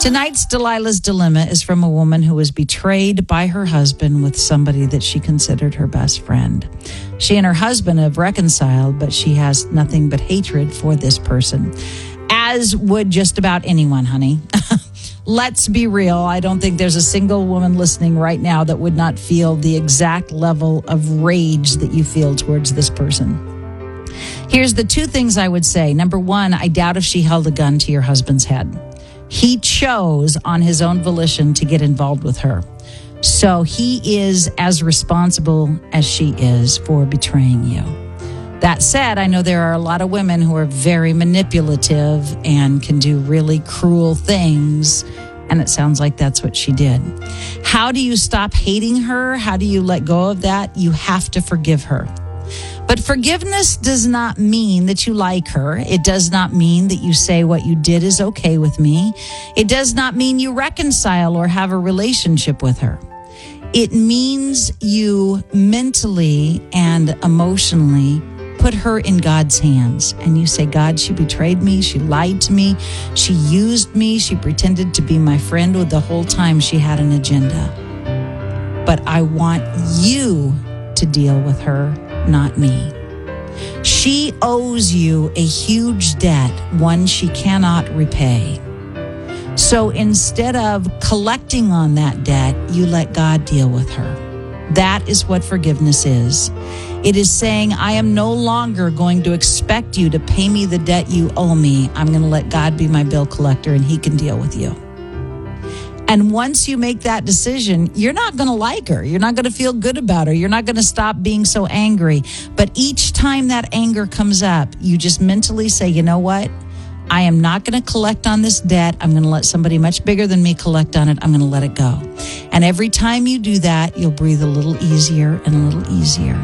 Tonight's Delilah's Dilemma is from a woman who was betrayed by her husband with somebody that she considered her best friend. She and her husband have reconciled, but she has nothing but hatred for this person, as would just about anyone, honey. Let's be real. I don't think there's a single woman listening right now that would not feel the exact level of rage that you feel towards this person. Here's the two things I would say. Number one, I doubt if she held a gun to your husband's head. He chose on his own volition to get involved with her. So he is as responsible as she is for betraying you. That said, I know there are a lot of women who are very manipulative and can do really cruel things. And it sounds like that's what she did. How do you stop hating her? How do you let go of that? You have to forgive her. But forgiveness does not mean that you like her. It does not mean that you say what you did is okay with me. It does not mean you reconcile or have a relationship with her. It means you mentally and emotionally put her in God's hands. And you say, God, she betrayed me. She lied to me. She used me. She pretended to be my friend with the whole time she had an agenda. But I want you to deal with her, not me. She owes you a huge debt, one she cannot repay. So instead of collecting on that debt, you let God deal with her. That is what forgiveness is. It is saying, I am no longer going to expect you to pay me the debt you owe me. I'm going to let God be my bill collector and he can deal with you. And once you make that decision, you're not going to like her. You're not going to feel good about her. You're not going to stop being so angry. But each time that anger comes up, you just mentally say, you know what? I am not going to collect on this debt. I'm going to let somebody much bigger than me collect on it. I'm going to let it go. And every time you do that, you'll breathe a little easier and a little easier.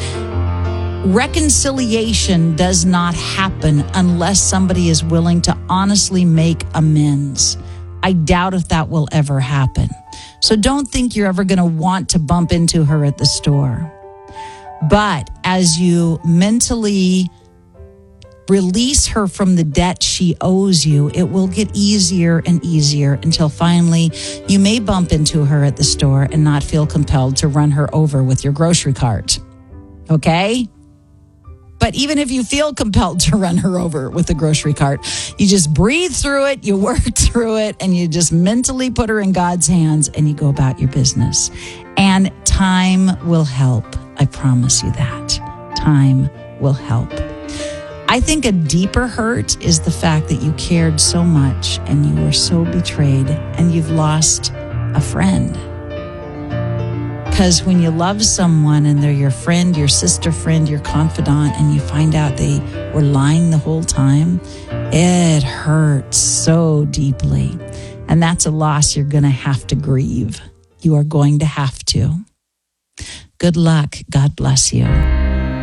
Reconciliation does not happen unless somebody is willing to honestly make amends. I doubt if that will ever happen. So don't think you're ever going to want to bump into her at the store. But as you mentally release her from the debt she owes you, it will get easier and easier until finally you may bump into her at the store and not feel compelled to run her over with your grocery cart. Okay? But even if you feel compelled to run her over with the grocery cart, you just breathe through it, you work through it, and you just mentally put her in God's hands and you go about your business. And time will help. I promise you that. Time will help. I think a deeper hurt is the fact that you cared so much and you were so betrayed and you've lost a friend. Because when you love someone and they're your friend, your sister friend, your confidant, and you find out they were lying the whole time, it hurts so deeply. And that's a loss you're going to have to grieve. You are going to have to. Good luck. God bless you.